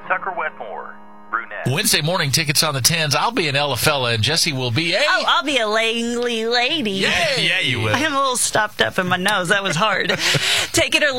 Tucker Wetmore, brunette. Wednesday morning tickets on the 10s. I'll be an Ella fella, and Jesse will be a... Oh, I'll be a Langley lady. Yeah, you will. I'm a little stopped up in my nose. That was hard. Take it or